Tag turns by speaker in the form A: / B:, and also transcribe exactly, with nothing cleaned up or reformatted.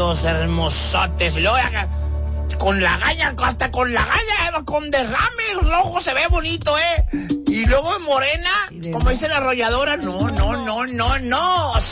A: todos hermosotes. Y luego acá, con la gaña, hasta con la gaña, con derrame rojo se ve bonito, ¿eh? Y luego en morena, como dice la arrolladora, no, no, no, no, no.